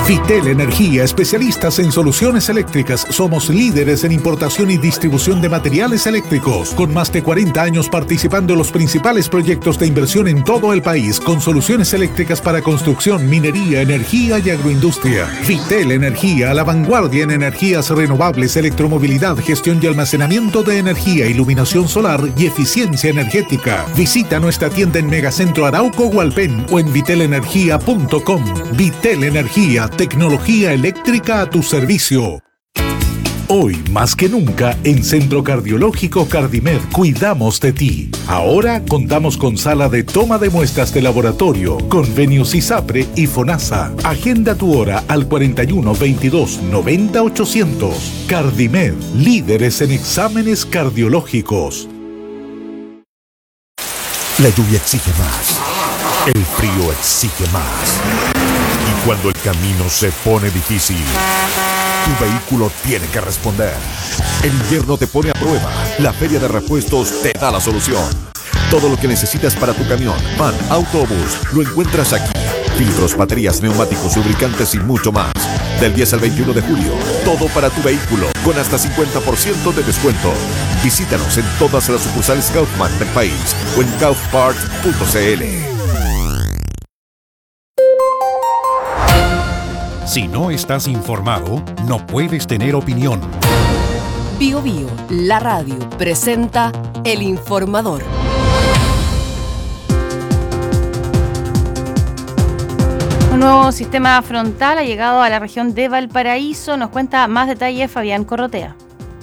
Vitel Energía, especialistas en soluciones eléctricas. Somos líderes en importación y distribución de materiales eléctricos, con más de 40 años participando en los principales proyectos de inversión en todo el país, con soluciones eléctricas para construcción, minería, energía y agroindustria. Vitel Energía, a la vanguardia en energías renovables, electromovilidad, gestión y almacenamiento de energía, iluminación solar y eficiencia energética. Visita nuestra tienda en Megacentro Arauco Hualpén o en vitelenergia.com. Vitel Energía, tecnología eléctrica a tu servicio. Hoy, más que nunca, en Centro Cardiológico Cardimed cuidamos de ti. Ahora contamos con sala de toma de muestras de laboratorio, convenios ISAPRE y FONASA. Agenda tu hora al 41 22 90 800. Cardimed, líderes en exámenes cardiológicos. La lluvia exige más. El frío exige más. Y cuando el camino se pone difícil, tu vehículo tiene que responder. El invierno te pone a prueba. La Feria de Repuestos te da la solución. Todo lo que necesitas para tu camión, van, autobús, lo encuentras aquí. Filtros, baterías, neumáticos, lubricantes y mucho más. Del 10 al 21 de julio, todo para tu vehículo, con hasta 50% de descuento. Visítanos en todas las sucursales Kaufman del país o en kaufparts.cl. Si no estás informado, no puedes tener opinión. Bio Bio, la radio, presenta El Informador. Un nuevo sistema frontal ha llegado a la región de Valparaíso. Nos cuenta más detalles Fabián Corrotea.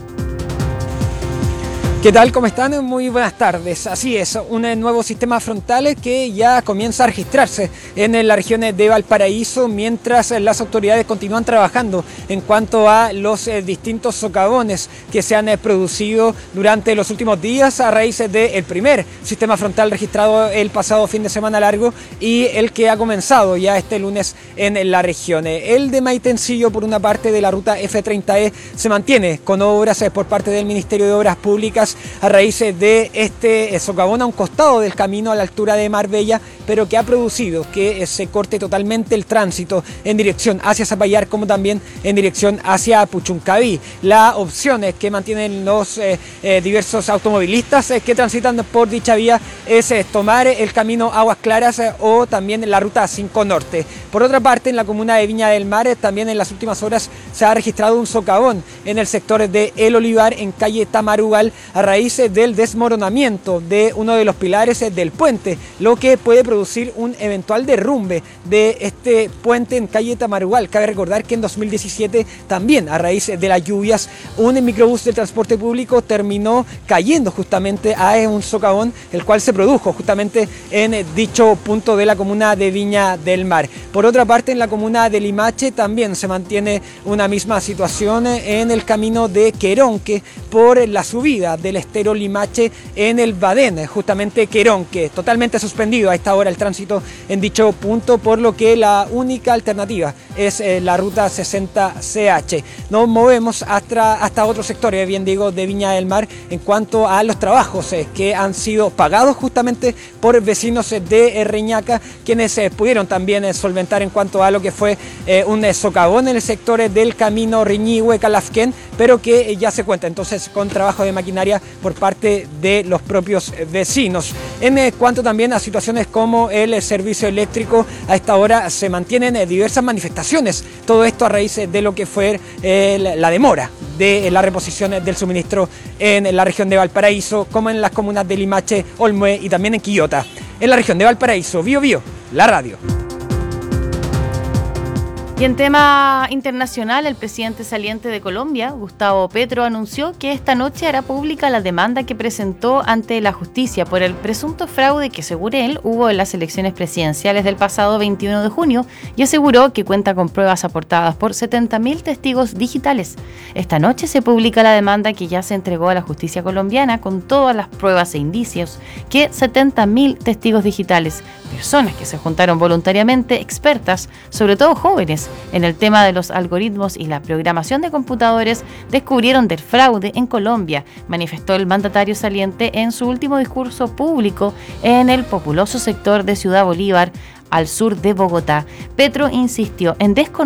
¿Qué tal? ¿Cómo están? Muy buenas tardes. Así es, un nuevo sistema frontal que ya comienza a registrarse en la región de Valparaíso mientras las autoridades continúan trabajando en cuanto a los distintos socavones que se han producido durante los últimos días a raíz del primer sistema frontal registrado el pasado fin de semana largo y el que ha comenzado ya este lunes en la región. El de Maitencillo, por una parte de la ruta F30E, se mantiene con obras por parte del Ministerio de Obras Públicas a raíz de este socavón a un costado del camino a la altura de Marbella, pero que ha producido que se corte totalmente el tránsito en dirección hacia Zapallar como también en dirección hacia Puchuncaví. Las opciones que mantienen los diversos automovilistas que transitan por dicha vía es tomar el camino Aguas Claras o también la ruta 5 Norte. Por otra parte, en la comuna de Viña del Mar también en las últimas horas se ha registrado un socavón en el sector de El Olivar en calle Tamarugal a raíz del desmoronamiento de uno de los pilares del puente, lo que puede producir un eventual derrumbe de este puente en calle Tamarugal. Cabe recordar que en 2017 también a raíz de las lluvias un microbús del transporte público terminó cayendo justamente a un socavón, el cual se produjo justamente en dicho punto de la comuna de Viña del Mar. Por otra parte, en la comuna de Limache también se mantiene una misma situación en el camino de Queronque por la subida del estero Limache en el Badén, justamente Queronque, totalmente suspendido a esta hora el tránsito en dicho punto, por lo que la única alternativa es la ruta 60CH. Nos movemos hasta otros sectores, bien digo, de Viña del Mar en cuanto a los trabajos que han sido pagados justamente por vecinos de Reñaca, quienes pudieron también solventar en cuanto a lo que fue un socavón en el sector del camino Riñihue-Calafquén, pero que ya se cuenta entonces con trabajo de maquinaria por parte de los propios vecinos. En cuanto también a situaciones como el servicio eléctrico, a esta hora se mantienen diversas manifestaciones. Todo esto a raíz de lo que fue la demora de la reposición del suministro en la región de Valparaíso, como en las comunas de Limache, Olmué y también en Quillota. En la región de Valparaíso, Bio Bio, la radio. Y en tema internacional, el presidente saliente de Colombia, Gustavo Petro, anunció que esta noche hará pública la demanda que presentó ante la justicia por el presunto fraude que, según él, hubo en las elecciones presidenciales del pasado 21 de junio y aseguró que cuenta con pruebas aportadas por 70.000 testigos digitales. Esta noche se publica la demanda que ya se entregó a la justicia colombiana con todas las pruebas e indicios que 70.000 testigos digitales, personas que se juntaron voluntariamente, expertas, sobre todo jóvenes, en el tema de los algoritmos y la programación de computadores, descubrieron del fraude en Colombia, manifestó el mandatario saliente en su último discurso público en el populoso sector de Ciudad Bolívar, al sur de Bogotá. Petro insistió en desconocer